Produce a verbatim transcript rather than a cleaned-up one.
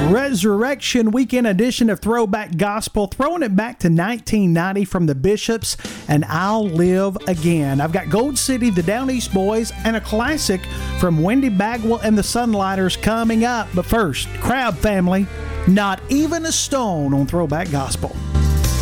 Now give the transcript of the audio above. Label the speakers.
Speaker 1: Resurrection Weekend edition of Throwback Gospel, throwing it back to nineteen ninety from the Bishops and I'll Live Again. I've got Gold City, the Down East Boys, and a classic from Wendy Bagwell and the Sunlighters coming up. But first, Crowd Family, Not Even a Stone on Throwback Gospel.